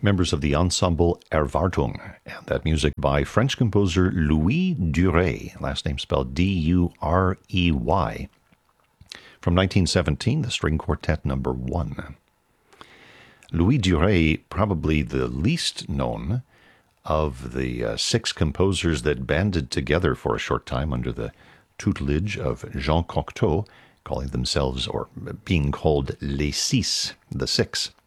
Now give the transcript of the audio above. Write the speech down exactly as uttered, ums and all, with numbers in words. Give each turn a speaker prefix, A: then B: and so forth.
A: members of the ensemble Erwartung, and that music by French composer Louis Durey, last name spelled D U R E Y, from nineteen seventeen, the String Quartet number one. Louis Durey, probably the least known of the uh, six composers that banded together for a short time under the tutelage of Jean Cocteau, calling themselves, or being called Les Six, the Six.